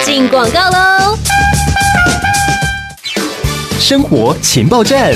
进广告喽。 生活情报站。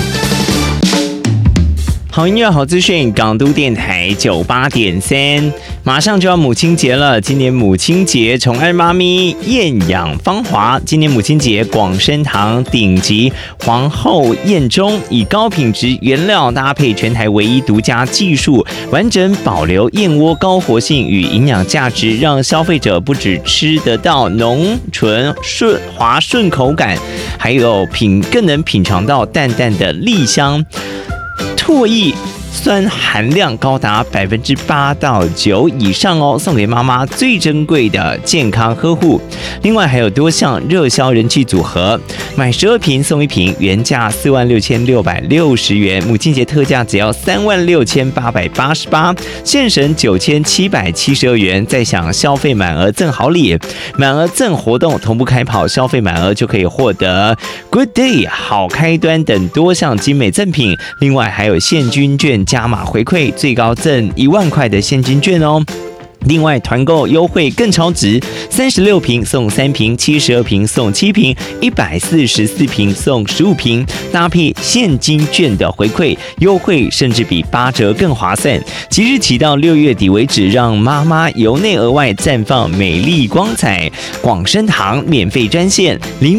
好音乐好资讯，港都电台98.3，马上就要母亲节了。今年母亲节宠爱妈咪艳养芳华。今年母亲节，广生堂顶级皇后燕钟以高品质原料搭配全台唯一独家技术，完整保留燕窝高活性与营养价值，让消费者不只吃得到浓醇滑顺口感，还有更能品尝到淡淡的栗香。唾液酸含量高达8%到9%以上哦，送给妈妈最珍贵的健康呵护。另外还有多项热销人气组合，买12瓶送1瓶，原价46660元，母亲节特价只要36888，现省9772元，再享消费满额赠好礼，满额赠活动同步开跑，消费满额就可以获得 Good Day 好开端等多项精美赠品。另外还有现金券加码回馈，最高赠1万块的现金券哦。另外团购优惠更超值，36瓶送3瓶，72瓶送7瓶，144瓶送15瓶，搭配现金券的回馈优惠，甚至比8折更划算。即日起到6月底为止，让妈妈由内而外绽放美丽光彩。广生堂免费专线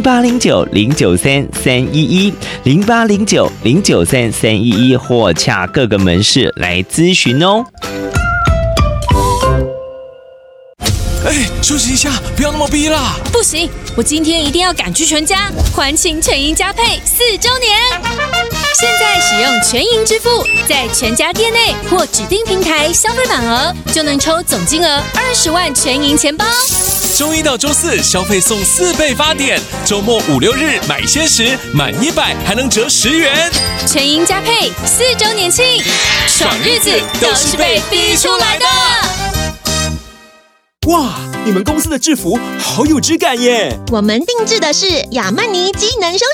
0809093311，0809093311，或洽各个门市来咨询哦。 休息一下，不要那么逼啦！ 不行，我今天一定要赶去全家欢庆全银佳配4周年。现在使用全银支付，在全家店内或指定平台消费满额，就能抽总金额20万全银钱包。 周一到周四消费送4倍发点，周末5、6日买鲜食满100还能折10元。 全银佳配4周年庆，爽日子都是被逼出来的。 哇，你们公司的制服好有质感耶！ 我们定制的是亚曼尼机能休